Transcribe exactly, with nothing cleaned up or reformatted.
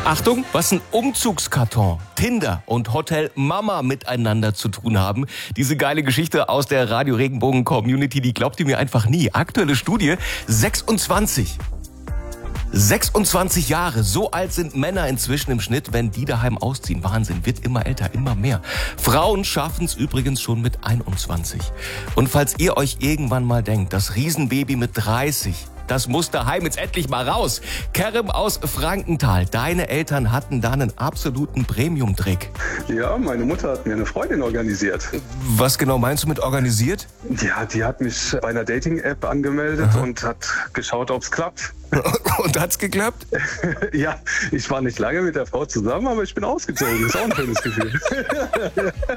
Achtung, was ein Umzugskarton, Tinder und Hotel Mama miteinander zu tun haben. Diese geile Geschichte aus der Radio Regenbogen Community, die glaubt ihr mir einfach nie. Aktuelle Studie, sechsundzwanzig. sechsundzwanzig Jahre, so alt sind Männer inzwischen im Schnitt, wenn die daheim ausziehen. Wahnsinn, wird immer älter, immer mehr. Frauen schaffen es übrigens schon mit einundzwanzig. Und falls ihr euch irgendwann mal denkt, das Riesenbaby mit dreißig, das muss daheim jetzt endlich mal raus. Kerem aus Frankenthal, deine Eltern hatten da einen absoluten Premium-Trick. Ja, meine Mutter hat mir eine Freundin organisiert. Was genau meinst du mit organisiert? Ja, die hat mich bei einer Dating-App angemeldet Aha. und hat geschaut, ob es klappt. Und hat's geklappt? Ja, ich war nicht lange mit der Frau zusammen, aber ich bin ausgezogen. Das ist auch ein schönes Gefühl.